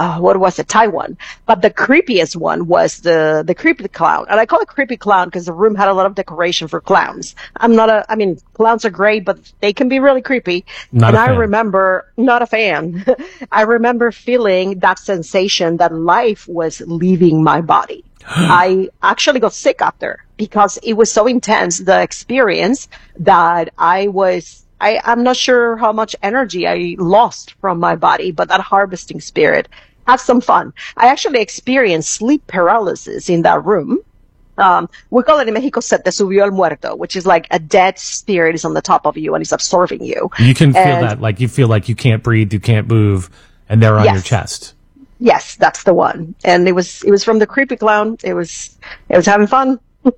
what was it? Taiwan. But the creepiest one was the creepy clown. And I call it creepy clown because the room had a lot of decoration for clowns. I mean, clowns are great, but they can be really creepy. Not and a fan. I remember, not a fan. I remember feeling that sensation that life was leaving my body. I actually got sick after because it was so intense, the experience, that I'm not sure how much energy I lost from my body, but that harvesting spirit. Have some fun. I actually experienced sleep paralysis in that room. We call it in Mexico, se te subió el muerto, which is like a dead spirit is on the top of you and is absorbing you. You can feel that, like you feel like you can't breathe, you can't move, and they're on your chest. Yes, that's the one. And it was from the creepy clown. It was having fun.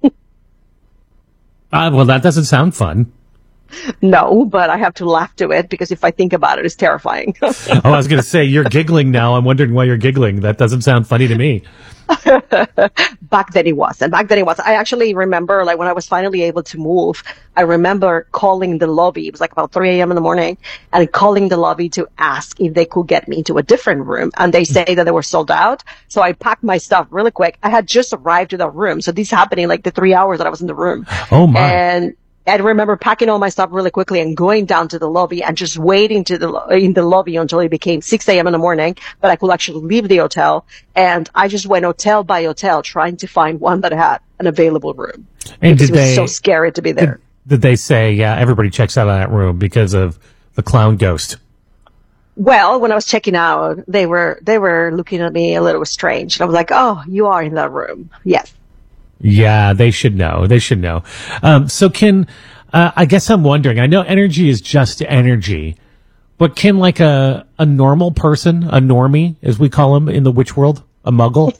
Well, that doesn't sound fun. No, but I have to laugh to it because if I think about it, it's terrifying. Oh, I was going to say, you're giggling now. I'm wondering why you're giggling. That doesn't sound funny to me. Back then it was. I actually remember, like, when I was finally able to move, I remember calling the lobby. It was like about 3 a.m. in the morning, and calling the lobby to ask if they could get me into a different room. And they say that they were sold out. So I packed my stuff really quick. I had just arrived to the room. So this happening like the 3 hours that I was in the room. Oh, my. And I remember packing all my stuff really quickly and going down to the lobby and just waiting in the lobby until it became 6 a.m. in the morning, but I could actually leave the hotel. And I just went hotel by hotel trying to find one that had an available room. And it was so scary to be there. Did they say, yeah, everybody checks out of that room because of the clown ghost? Well, when I was checking out, they were looking at me a little strange. And I was like, oh, you are in that room. Yes. Yeah, they should know. So I guess I'm wondering, I know energy is just energy, but can like a normal person, a normie, as we call them in the witch world, a muggle,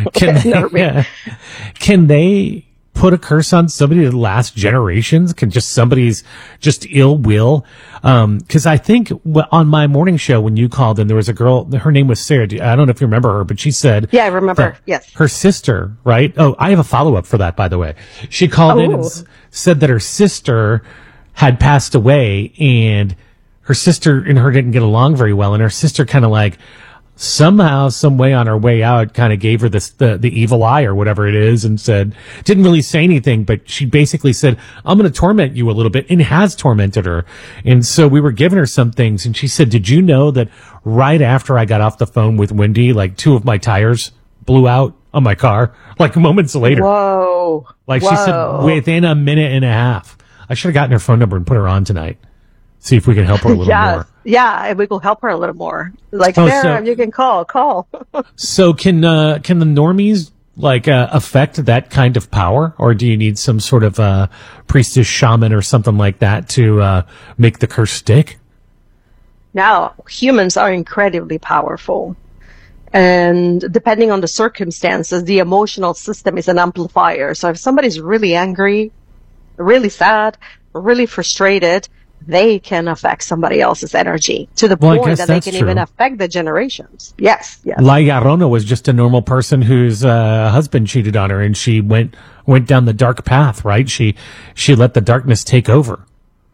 can they put a curse on somebody that lasts generations? Can just somebody's just ill will? Cause I think on my morning show, when you called in, there was a girl, her name was Sarah. I don't know if you remember her, but she said, yeah, I remember. Yes. Her sister, right? Oh, I have a follow up for that, by the way. She called in and said that her sister had passed away, and her sister and her didn't get along very well. And her sister kind of like, somehow, some way on her way out, kind of gave her the evil eye or whatever it is, and said, didn't really say anything, but she basically said, I'm going to torment you a little bit, and has tormented her. And so we were giving her some things, and she said, did you know that right after I got off the phone with Wendy, like 2 of my tires blew out on my car, like moments later? Whoa. She said within a minute and a half. I should have gotten her phone number and put her on tonight. See if we can help her a little more. Yeah, we could help her a little more. Like, Sarah, you can call. So can the normies affect that kind of power, or do you need some sort of priestess, shaman, or something like that to make the curse stick? Now, humans are incredibly powerful, and depending on the circumstances, the emotional system is an amplifier. So if somebody's really angry, really sad, really frustrated, they can affect somebody else's energy to the point that they can even affect the generations. Yes. La Llorona was just a normal person whose husband cheated on her, and she went down the dark path, right? She let the darkness take over.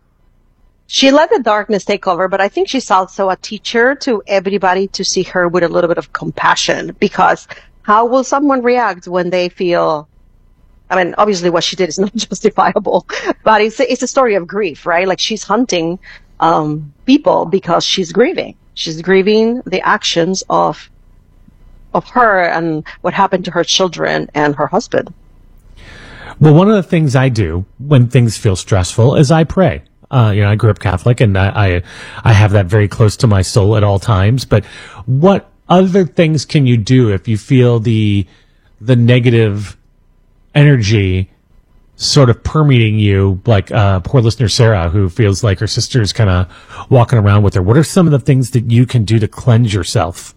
She let the darkness take over, but I think she's also a teacher to everybody to see her with a little bit of compassion, because how will someone react when they feel, I mean, obviously what she did is not justifiable, but it's a story of grief, right? Like, she's hunting people because she's grieving. She's grieving the actions of her and what happened to her children and her husband. Well, one of the things I do when things feel stressful is I pray. I grew up Catholic, and I have that very close to my soul at all times. But what other things can you do if you feel the negative energy sort of permeating you, like poor listener Sarah, who feels like her sister's kind of walking around with her? What are some of the things that you can do to cleanse yourself?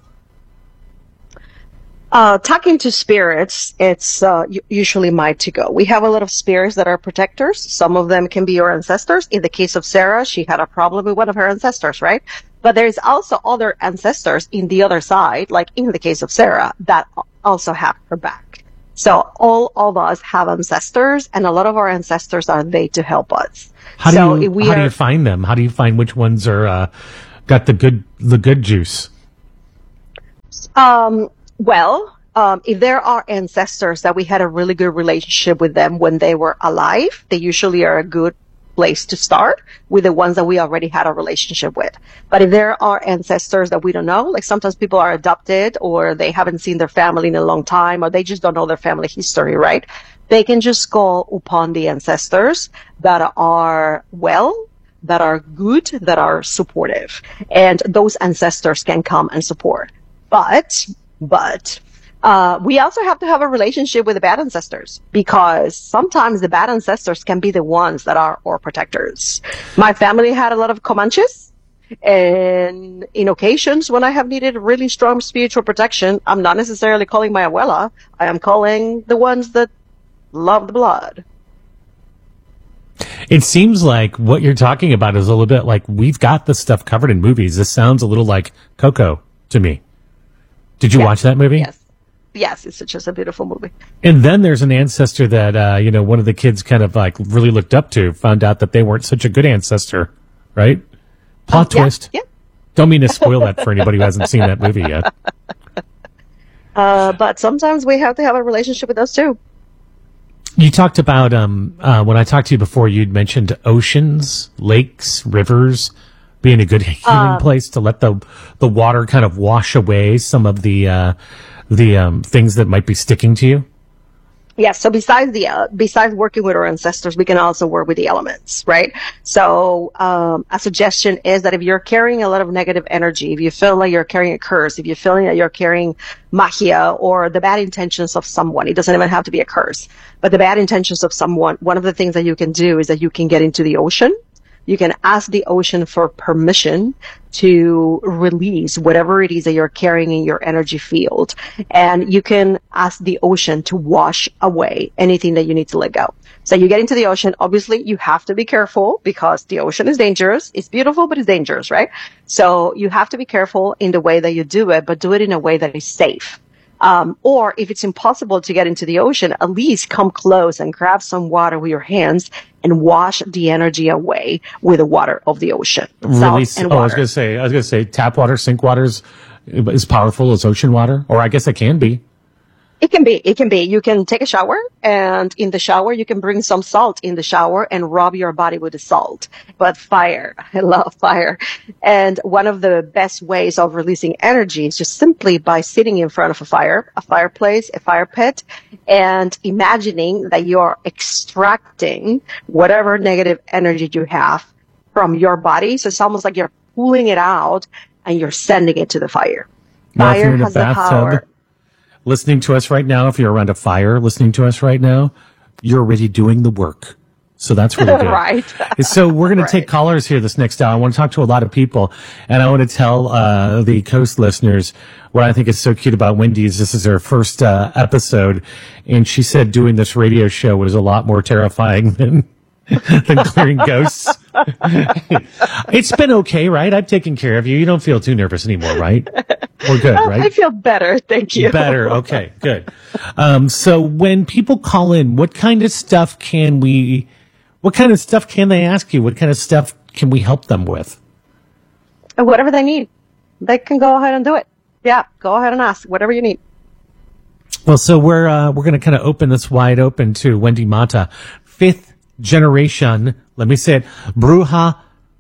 Talking to spirits, it's usually my to-go. We have a lot of spirits that are protectors. Some of them can be your ancestors. In the case of Sarah, she had a problem with one of her ancestors, right? But there's also other ancestors in the other side, like in the case of Sarah, that also have her back. So all of us have ancestors, and a lot of our ancestors are there to help us. How do you find them? How do you find which ones are got the good juice? If there are ancestors that we had a really good relationship with them when they were alive, they usually are a good place to start with the ones that we already had a relationship with. But if there are ancestors that we don't know, like sometimes people are adopted or they haven't seen their family in a long time or they just don't know their family history, right? They can just call upon the ancestors that are well, that are good, that are supportive. And those ancestors can come and support. But we also have to have a relationship with the bad ancestors because sometimes the bad ancestors can be the ones that are our protectors. My family had a lot of Comanches, and in occasions when I have needed really strong spiritual protection, I'm not necessarily calling my abuela. I am calling the ones that love the blood. It seems like what you're talking about is a little bit like we've got this stuff covered in movies. This sounds a little like Coco to me. Did you watch that movie? Yes, it's just a beautiful movie. And then there's an ancestor that, one of the kids kind of like really looked up to, found out that they weren't such a good ancestor, right? Plot twist. Yeah. Don't mean to spoil that for anybody who hasn't seen that movie yet. But sometimes we have to have a relationship with those too. You talked about, when I talked to you before, you'd mentioned oceans, lakes, rivers being a good healing place to let the water kind of wash away some of the things that might be sticking to you. Yes. So besides working with our ancestors, we can also work with the elements, right? So, a suggestion is that if you're carrying a lot of negative energy, if you feel like you're carrying a curse, if you're feeling that you're carrying magia or the bad intentions of someone, it doesn't even have to be a curse, but the bad intentions of someone, one of the things that you can do is that you can get into the ocean. You can ask the ocean for permission to release whatever it is that you're carrying in your energy field. And you can ask the ocean to wash away anything that you need to let go. So you get into the ocean. Obviously, you have to be careful because the ocean is dangerous. It's beautiful, but it's dangerous, right? So you have to be careful in the way that you do it, but do it in a way that is safe. Or if it's impossible to get into the ocean, at least come close and grab some water with your hands and wash the energy away with the water of the ocean. Release. I was going to say tap water, sink water is as powerful as ocean water, or I guess it can be. It can be. You can take a shower, and in the shower, you can bring some salt in the shower and rub your body with the salt. But fire, I love fire. And one of the best ways of releasing energy is just simply by sitting in front of a fireplace, a fire pit, and imagining that you're extracting whatever negative energy you have from your body. So it's almost like you're pulling it out and you're sending it to the fire. Now, fire has the power. Listening to us right now, if you're around a fire listening to us right now, you're already doing the work. So that's really good. Right. So we're going to take callers here this next hour. I want to talk to a lot of people, and I want to tell the Coast listeners what I think is so cute about Wendy's. This is her first episode, and she said doing this radio show was a lot more terrifying than clearing ghosts. It's been okay, right? I've taken care of you. You don't feel too nervous anymore, right? We're good, right? I feel better. Thank you. Better. Okay, good. So when people call in, what kind of stuff can they ask you? What kind of stuff can we help them with? Whatever they need. They can go ahead and do it. Yeah, go ahead and ask whatever you need. Well, so we're going to kind of open this wide open to Wendy Mata, 5th generation. Let me say it. Bruja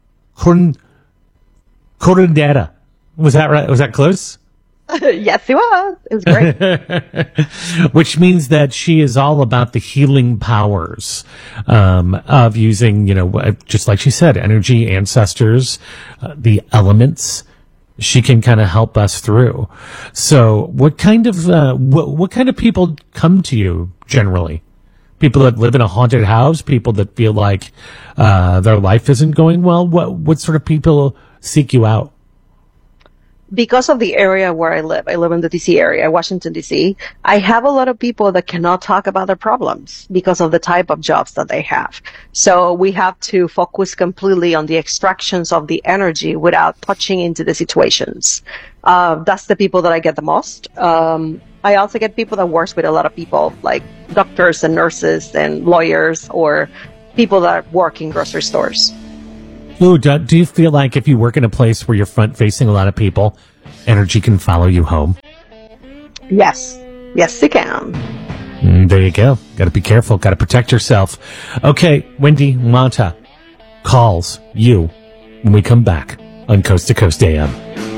Curandera. Was that right? Was that close? Yes, it was. It was great. Which means that she is all about the healing powers of using, just like she said, energy, ancestors, the elements. She can kind of help us through. So, what kind of people come to you generally? People that live in a haunted house, people that feel like their life isn't going well. What sort of people seek you out? Because of the area where I live in the DC area, Washington, DC, I have a lot of people that cannot talk about their problems because of the type of jobs that they have. So we have to focus completely on the extractions of the energy without touching into the situations. That's the people that I get the most. I also get people that works with a lot of people, like doctors and nurses and lawyers or people that work in grocery stores. Ooh, do you feel like if you work in a place where you're front facing a lot of people, energy can follow you home? Yes. Yes, they can. There you go. Got to be careful. Got to protect yourself. Okay, Wendy Mata calls you when we come back on Coast to Coast AM.